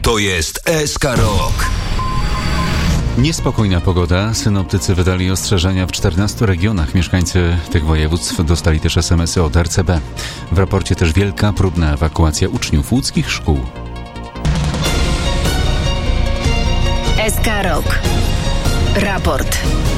To jest SK Rok. Niespokojna pogoda. Synoptycy wydali ostrzeżenia w 14 regionach. Mieszkańcy tych województw dostali też SMS-y od RCB. W raporcie też wielka, próbna ewakuacja uczniów łódzkich szkół. SK Rok. Raport.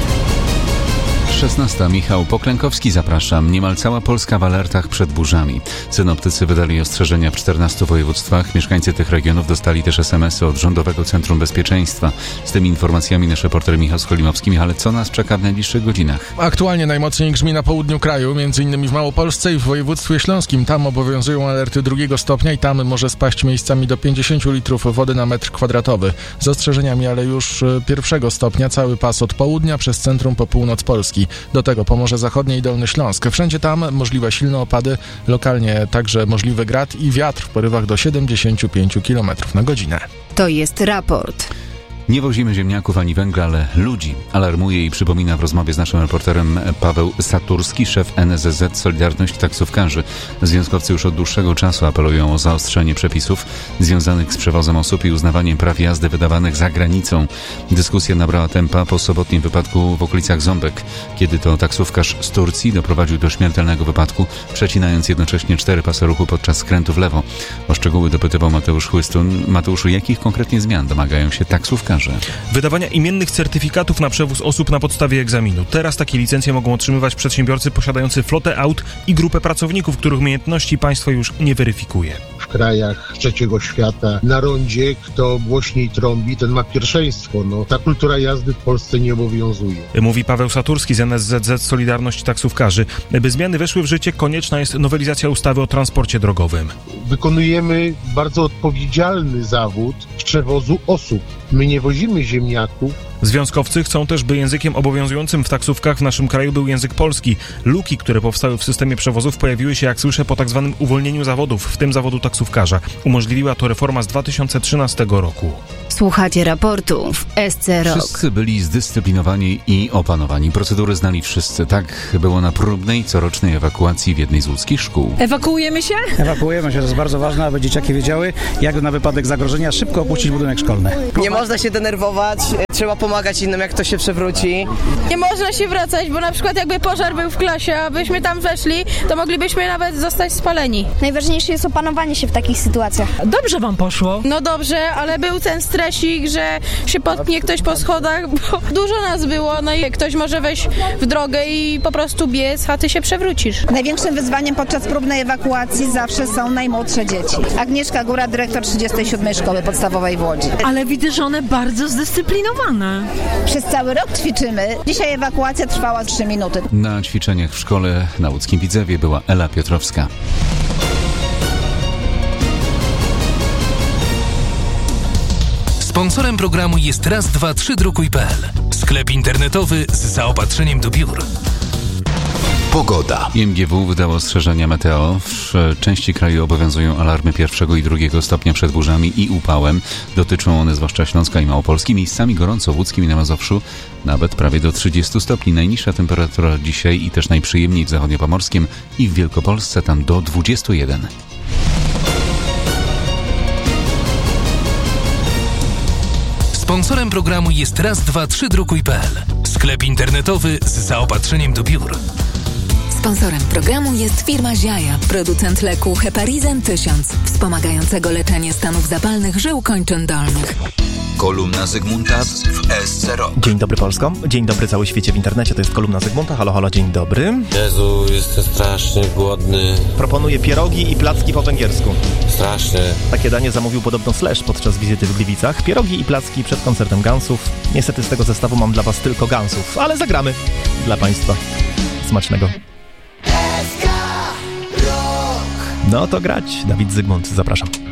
16. Michał Poklękowski, zapraszam. Niemal cała Polska w alertach przed burzami. Synoptycy wydali ostrzeżenia w 14 województwach. Mieszkańcy tych regionów dostali też SMS-y od Rządowego Centrum Bezpieczeństwa. Z tymi informacjami nasz reporter Michał Skolimowski. Ale co nas czeka w najbliższych godzinach? Aktualnie najmocniej grzmi na południu kraju, m.in. w Małopolsce i w województwie śląskim. Tam obowiązują alerty 2 stopnia i tam może spaść miejscami do 50 litrów wody na metr kwadratowy. Z ostrzeżeniami, ale już 1 stopnia cały pas od południa przez centrum po północ Polski. Do tego Pomorze Zachodnie i Dolny Śląsk. Wszędzie tam możliwe silne opady, lokalnie także możliwy grad i wiatr w porywach do 75 km na godzinę. To jest raport. Nie wozimy ziemniaków ani węgla, ale ludzi. Alarmuje i przypomina w rozmowie z naszym reporterem Paweł Saturski, szef NSZZ Solidarność Taksówkarzy. Związkowcy już od dłuższego czasu apelują o zaostrzenie przepisów związanych z przewozem osób i uznawaniem praw jazdy wydawanych za granicą. Dyskusja nabrała tempa po sobotnim wypadku w okolicach Ząbek, kiedy to taksówkarz z Turcji doprowadził do śmiertelnego wypadku, przecinając jednocześnie 4 pasy ruchu podczas skrętu w lewo. O szczegóły dopytywał Mateusz Chłystun. Mateuszu, jakich konkretnie zmian domagają się taksówkarze? Wydawania imiennych certyfikatów na przewóz osób na podstawie egzaminu. Teraz takie licencje mogą otrzymywać przedsiębiorcy posiadający flotę aut i grupę pracowników, których umiejętności państwo już nie weryfikuje. W krajach trzeciego świata na rondzie kto głośniej trąbi, ten ma pierwszeństwo. Ta kultura jazdy w Polsce nie obowiązuje. Mówi Paweł Saturski z NSZZ Solidarność Taksówkarzy. By zmiany weszły w życie, konieczna jest nowelizacja ustawy o transporcie drogowym. Wykonujemy bardzo odpowiedzialny zawód przewozu osób. My nie wozimy ziemniaków. Związkowcy chcą też, by językiem obowiązującym w taksówkach w naszym kraju był język polski. Luki, które powstały w systemie przewozów, pojawiły się, jak słyszę, po tzw. uwolnieniu zawodów, w tym zawodu taksówkarza. Umożliwiła to reforma z 2013 roku. Słuchacie raportu w SC Rok. Wszyscy byli zdyscyplinowani i opanowani. Procedury znali wszyscy. Tak było na próbnej, corocznej ewakuacji w jednej z łódzkich szkół. Ewakuujemy się? Ewakuujemy się, to jest bardzo ważne, aby dzieciaki wiedziały, jak na wypadek zagrożenia szybko opuścić budynek szkolny. Nie można się denerwować, trzeba pomagać innym, jak to się przewróci. Nie można się wracać, bo na przykład jakby pożar był w klasie, abyśmy tam weszli, to moglibyśmy nawet zostać spaleni. Najważniejsze jest opanowanie się w takich sytuacjach. Dobrze wam poszło? No dobrze, ale był ten stresik, że się potknie ktoś po schodach, bo dużo nas było, i ktoś może wejść w drogę i po prostu biec, a ty się przewrócisz. Największym wyzwaniem podczas próbnej ewakuacji zawsze są najmłodsze dzieci. Agnieszka Góra, dyrektor 37 Szkoły Podstawowej w Łodzi. Ale widzę, że one bardzo zdyscyplinowane. Przez cały rok ćwiczymy. Dzisiaj ewakuacja trwała 3 minuty. Na ćwiczeniach w szkole na łódzkim Widzewie była Ela Piotrowska. Sponsorem programu jest raz-dwa-trzy-drukuj.pl. Sklep internetowy z zaopatrzeniem do biur. Pogoda. IMGW wydało ostrzeżenia meteo. W części kraju obowiązują alarmy 1 i 2 stopnia przed burzami i upałem. Dotyczą one zwłaszcza Śląska i Małopolski. Miejscami gorąco w Łódzkim i na Mazowszu, nawet prawie do 30 stopni. Najniższa temperatura dzisiaj i też najprzyjemniej w zachodniopomorskim i w Wielkopolsce, tam do 21. Sponsorem programu jest raz-dwa-trzy-drukuj.pl. Sklep internetowy z zaopatrzeniem do biur. Sponsorem programu jest firma Ziaja, producent leku Heparizan 1000, wspomagającego leczenie stanów zapalnych żył kończyn dolnych. Kolumna Zygmunta w SC Rok. Dzień dobry Polsko, dzień dobry cały świecie w internecie, to jest kolumna Zygmunta. Halo, halo, dzień dobry. Jezu, jestem strasznie głodny. Proponuję pierogi i placki po węgiersku. Strasznie. Takie danie zamówił podobno Slash podczas wizyty w Gliwicach. Pierogi i placki przed koncertem Gunsów. Niestety z tego zestawu mam dla was tylko Gunsów, ale zagramy dla państwa. Smacznego. No to grać. Dawid Zygmunt, zapraszam.